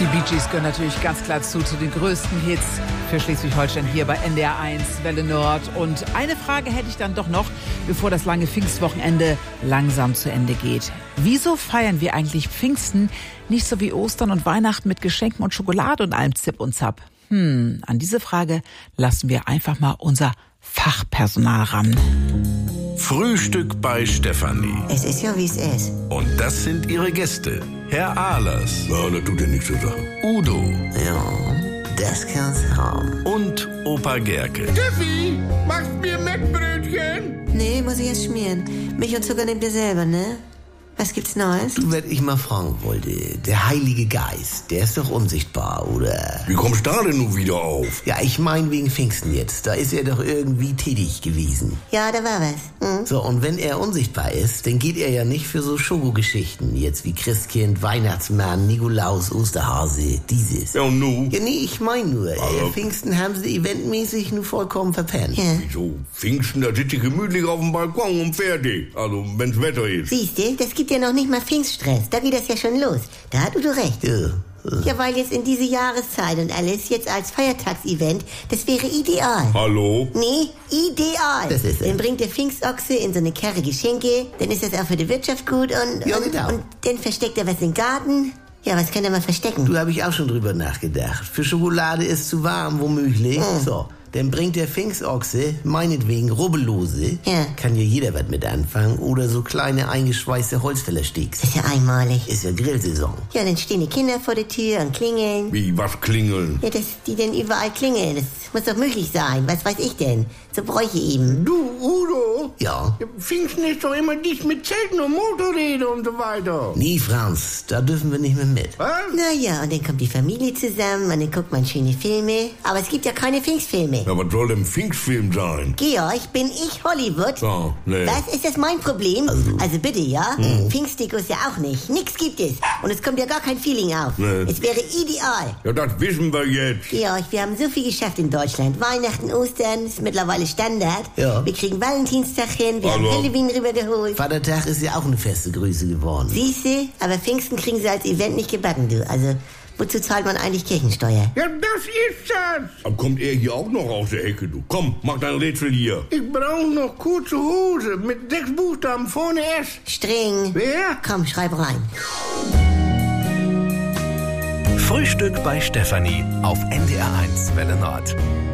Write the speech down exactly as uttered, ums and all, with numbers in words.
Die Bee Gees gehören natürlich ganz klar zu, zu den größten Hits für Schleswig-Holstein hier bei N D R eins, Welle Nord. Und eine Frage hätte ich dann doch noch, bevor das lange Pfingstwochenende langsam zu Ende geht. Wieso feiern wir eigentlich Pfingsten nicht so wie Ostern und Weihnachten mit Geschenken und Schokolade und allem Zip und Zap? Hm, an diese Frage lassen wir einfach mal unser Fachpersonal ran. Frühstück bei Stefanie. Es ist ja, wie es ist. Und das sind ihre Gäste. Herr Ahlers. Ja, das tut ja nichts zur Sache. Udo. Ja, das kann's haben. Und Opa Gerke. Steffi, machst mir Mettbrötchen? Nee, muss ich erst schmieren. Milch und Zucker nehmt ihr selber, ne? Was gibt's Neues? Du, was ich mal fragen wollte, der Heilige Geist, der ist doch unsichtbar, oder? Wie kommst du da denn nun wieder auf? Ja, ich mein wegen Pfingsten jetzt. Da ist er doch irgendwie tätig gewesen. Ja, da war was. Hm? So, und wenn er unsichtbar ist, dann geht er ja nicht für so Schokogeschichten. Jetzt wie Christkind, Weihnachtsmann, Nikolaus, Osterhase, dieses. Ja, und nu? Ja, nee, ich mein nur, Aber- äh, Pfingsten haben sie eventmäßig nur vollkommen verpennt. Ja. Wieso? Pfingsten, da sitze ich gemütlich auf dem Balkon und fertig. Also, wenn's Wetter ist. Siehste, das gibt ja noch nicht mal Pfingststress. Da geht das ja schon los. Da hat Udo recht. Ja. Ja, weil jetzt in diese Jahreszeit und alles jetzt als Feiertagsevent, das wäre ideal. Hallo? Nee, ideal. Das ist es. Dann bringt der Pfingstochse in so eine Karre Geschenke, dann ist das auch für die Wirtschaft gut und, Ja, und, genau. und dann versteckt er was im Garten. Ja, was kann er mal verstecken? Du, habe ich auch schon drüber nachgedacht. Für Schokolade ist zu warm, womöglich. Mhm. So, dann bringt der Pfingstochse, meinetwegen Rubbellose. Ja. Kann ja jeder was mit anfangen. Oder so kleine eingeschweißte Holzfällersticks. Das ist ja einmalig. Ist ja Grillsaison. Ja, dann stehen die Kinder vor der Tür und klingeln. Wie, was klingeln? Ja, dass die denn überall klingeln, das muss doch möglich sein. Was weiß ich denn? So Bräuche eben. Du, Udo, Ja. Pfingsten ist doch immer dies mit Zelten und Motorräder und so weiter. Nee, Franz, da dürfen wir nicht mehr mit. Was? Naja, und dann kommt die Familie zusammen und dann guckt man schöne Filme. Aber es gibt ja keine Pfingstfilme. Ja, was soll denn Pfingstfilm sein? Georg, bin ich Hollywood? Ja, nee. Was? Ist das mein Problem? Also, bitte, ja? Hm. Pfingstdekos ja auch nicht. Nix gibt es. Und es kommt ja gar kein Feeling auf. Nee. Es wäre ideal. Ja, das wissen wir jetzt. Georg, wir haben so viel geschafft in Deutschland. Weihnachten, Ostern ist mittlerweile Standard. Ja. Wir kriegen Valentinstag hin, wir Also. haben Halloween rübergeholt. Vatertag ist ja auch eine feste Größe geworden. Siehste, aber Pfingsten kriegen sie als Event nicht gebacken, du. Also, wozu zahlt man eigentlich Kirchensteuer? Ja, das ist das. Dann kommt er hier auch noch aus der Ecke, du. Komm, mach dein Rätsel hier. Ich brauche noch kurze Hose mit sechs Buchstaben vorne S. Streng. Wer? Komm, schreib rein. Frühstück bei Stefanie auf N D R eins, Welle Nord.